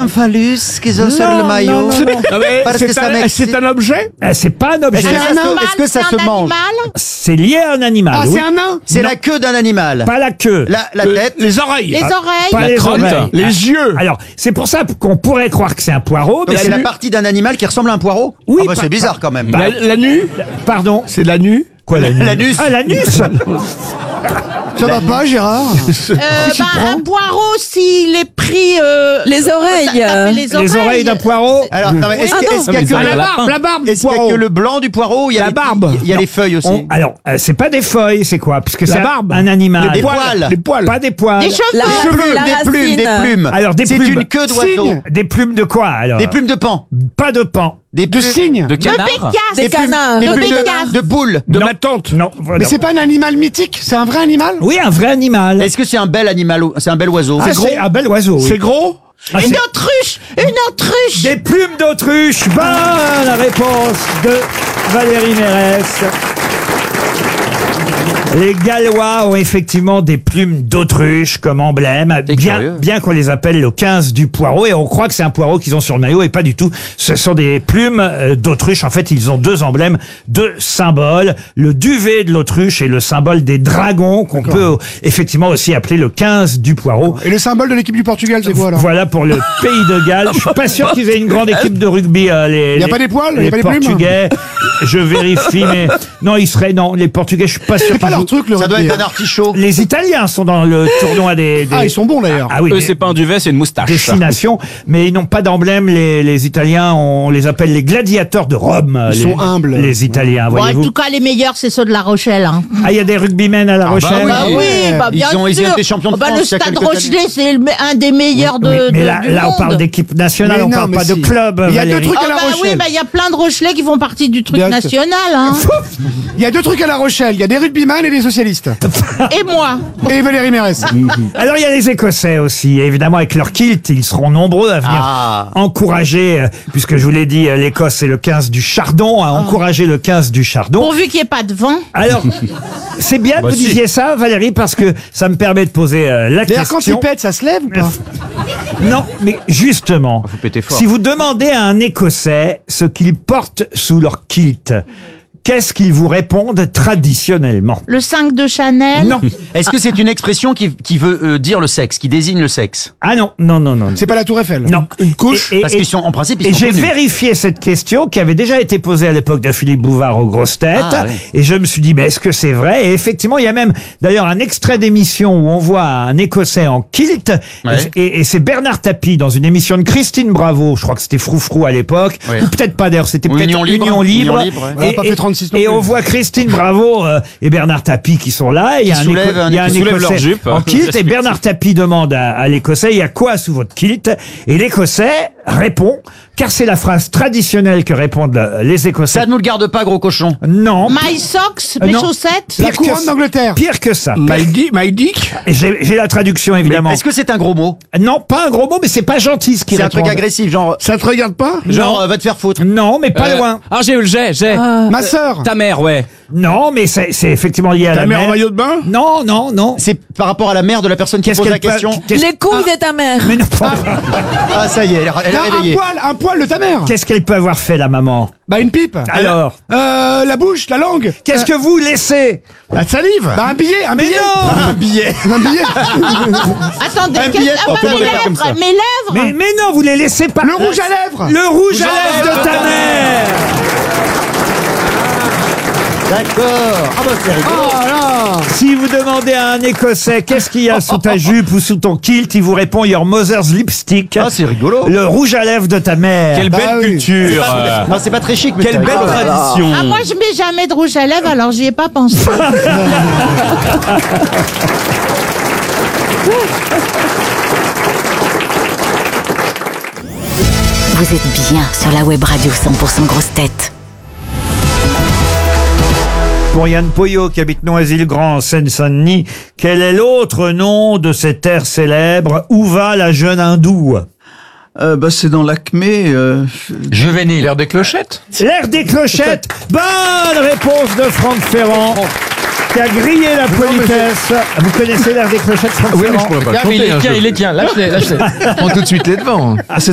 un phallus qu'ils ont sur le maillot? Parce que ça m'excite. C'est un objet? C'est pas un objet. Est-ce que ça se mange? C'est lié à un animal. Ah, oui. c'est un nain? C'est la queue d'un animal. Pas la queue. La tête. Les oreilles. Les oreilles. Pas les crotte. oreilles. Les yeux. Alors, c'est pour ça qu'on pourrait croire que c'est un poireau. Donc Mais c'est la partie d'un animal qui ressemble à un poireau? Oui, Ah bah c'est bizarre quand même. La nuit? Pardon. C'est la nuit? Quoi, l'anus? L'anus. Ah, l'anus. Ça va pas, Gérard? Un poireau, s'il est pris... Les oreilles. ça fait Les oreilles d'un poireau. Alors, non, mais est-ce Ah, qu'il non. y a que La barbe. est-ce qu'il y a que le blanc du poireau ou il y a La les- barbe. Il y a les feuilles aussi. Alors, c'est pas des feuilles, c'est quoi? Puisque c'est barbe. un animal. Des poils. Les poils. Pas des poils. Des cheveux. Des plumes, des plumes. Alors, des C'est plumes. une queue d'oiseau. Cygne. Des plumes de quoi, alors? Des plumes de pan. Pas de pan. Des De plumes- cygne. De Pécasse. Des canards. Des De plumes Pécasse. de boule. De Non. ma tante. Non. voilà. Mais c'est pas un animal mythique, c'est un vrai animal? Oui, un vrai animal. Est-ce que c'est un bel animal? C'est un bel oiseau? Ah, c'est un bel oiseau, oui. C'est gros? Ah, Une c'est- autruche. Une autruche. Des plumes d'autruche. Bonne réponse de Valérie Mérès. Les Gallois ont effectivement des plumes d'autruche comme emblème, bien qu'on les appelle le 15 du poireau, et on croit que c'est un poireau qu'ils ont sur le maillot, et pas du tout. Ce sont des plumes d'autruche. En fait, ils ont deux emblèmes, deux symboles. Le duvet de l'autruche et le symbole des dragons, qu'on peut effectivement aussi appeler le 15 du poireau. Et le symbole de l'équipe du Portugal, c'est quoi alors? Voilà pour le pays de Galles. Je suis pas sûr qu'ils aient une grande équipe de rugby. Y a pas des poils? Y a pas des plumes? Portugais. Je vérifie, mais non, les Portugais. Je suis pas sûr. C'est pas qu'ils leur jouent. truc, le Ça doit rugby. être un artichaut. Les Italiens sont dans le tournoi des... Ah, ils sont bons d'ailleurs. Ah oui, Eux, c'est pas un duvet, c'est une moustache. destination, mais ils n'ont pas d'emblème. Les Italiens, on les appelle les gladiateurs de Rome. Ils sont humbles. Les Italiens, Bon, en voyez-vous. tout cas, les meilleurs, c'est ceux de La Rochelle. Hein. Ah, il y a des rugbymen à La Rochelle. Bah oui, bah bien Ils ont sûr. été champions de Oh, bah, France le il y a Stade quelques Rochelet, c'est un des meilleurs mais du là, on monde. parle d'équipe nationale, Mais on non, parle mais pas de si. club. Il y a deux Valérie. trucs à Oh La bah oui, Rochelle. bah il y a plein de Rochelais qui font partie du truc Bien sûr. national. Hein. Il y a deux trucs à La Rochelle, il y a des rugbyman et des socialistes. Et moi. Et Valérie Mérès. Alors il y a les Écossais aussi, évidemment avec leur kilt, ils seront nombreux à venir encourager, puisque je vous l'ai dit, l'Écosse c'est le 15 du Chardon, à encourager le 15 du Chardon. Pourvu qu'il n'y ait pas de vent. Alors, c'est bien que vous disiez ça, Valérie, parce que ça me permet de poser la D'ailleurs, quand question. il pète, ça se lève ou pas? Non, mais justement, Faut péter fort. si vous demandez à un Écossais ce qu'ils portent sous leur kilt, qu'est-ce qu'ils vous répondent traditionnellement? Le 5 de Chanel. Non. Est-ce que c'est une expression qui veut dire le sexe, qui désigne le sexe? Ah non, non, non, non. C'est pas la Tour Eiffel. Non. Une couche. Et- Parce qu'ils sont, en principe, ils Et sont j'ai connus. vérifié cette question qui avait déjà été posée à l'époque de Philippe Bouvard aux grosses têtes. Ah, oui. Et je me suis dit, mais est-ce que c'est vrai? Et effectivement, il y a même d'ailleurs un extrait d'émission où on voit un Écossais en kilt. Ouais. Et c'est Bernard Tapie dans une émission de Christine Bravo. Je crois que c'était Froufrou à l'époque. Ouais. Ou peut-être pas d'ailleurs, c'était Ou peut-être Union Libre. Union Libre. Union Libre, ouais. On a pas fait 36 non et plus. on voit Christine Bravo et Bernard Tapie qui sont là. Il y a Qui un soulèvent un- il y a un qui soulèvent Écossais leur jupe. en kilt et Bernard Tapie demande à l'Écossais, il y a quoi sous votre kilt? Et l'Écossais répond, car c'est la phrase traditionnelle que répondent les Écossais. Ça ne nous le garde pas, gros cochon. Non. My socks, mes Non. chaussettes. La Pire que couronne ça. d'Angleterre. Pire que ça. My dick. Et j'ai la traduction évidemment. Est-ce que c'est un gros mot? Non, pas un gros mot, mais c'est pas gentil ce qu'il C'est un truc répond. agressif, genre, Ça te regarde pas? va te faire foutre. Non, mais pas loin. Ah, j'ai. Ma sœur. Ta mère, ouais. Non, mais c'est effectivement lié à Ta la mère en mer. maillot de bain? Non, non, non. C'est par rapport à la mère de la personne qui Qu'est-ce pose la qu'elle peut- question. qu'est-ce- Les couilles de ta mère. Mais non, Ah, ça y est, elle a Non, réveillé. un poil de ta mère. qu'est-ce qu'elle peut avoir fait la maman? Bah une pipe. Alors, La bouche, la langue. qu'est-ce que vous laissez? La salive? Bah un billet, un Mais billet. non. Un billet. Un billet. Attendez, Un billet pour tout le monde mes à faire comme ça. lèvres, mes lèvres. Mais non, vous les laissez pas. Le rouge à lèvres. Le rouge à lèvres de ta mère. D'accord. Ah bah c'est rigolo. Oh là. Si vous demandez à un Écossais qu'est-ce qu'il y a sous ta jupe ou sous ton kilt, il vous répond Your mother's lipstick. Ah, c'est rigolo. Le rouge à lèvres de ta mère. Quelle Bah belle oui. culture. Non, c'est pas très chic, mais Quelle c'est belle rigolo. tradition. Ah, moi, je mets jamais de rouge à lèvres, alors j'y ai pas pensé. Vous êtes bien sur la web radio 100% grosse tête. Pour Yann Poyot qui habite Noisy-le-Grand en Seine-Saint-Denis, quel est l'autre nom de cet air célèbre Où va la jeune hindoue? C'est dans l'Acmé. Juvénile. L'air des clochettes. L'air des clochettes. Bonne réponse de Franck Ferrand qui a grillé la politesse. Vous connaissez l'air des clochettes, Franck Ferrand? Il les tient, lâche-les. Prends tout de suite les devants.